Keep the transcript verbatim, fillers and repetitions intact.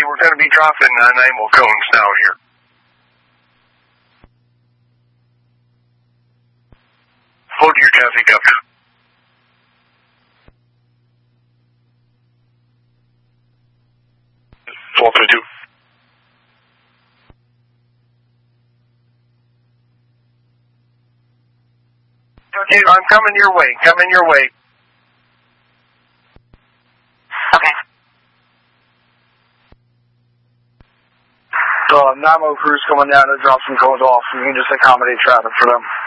we're going to be dropping uh, Nine cones now here. Hold your traffic up. What to do? Okay, I'm coming your way. Coming your way. Okay. So, Namo crew's coming down to drop some codes off. You can just accommodate traffic for them.